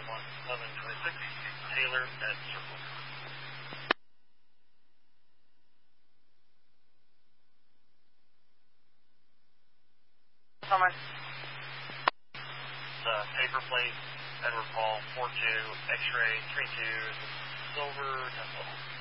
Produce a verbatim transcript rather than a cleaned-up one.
one eleven twenty-six, Taylor at Circle. Thomas. The paper plate, Edward Paul, four two, X-ray, three two, Silver, Temple.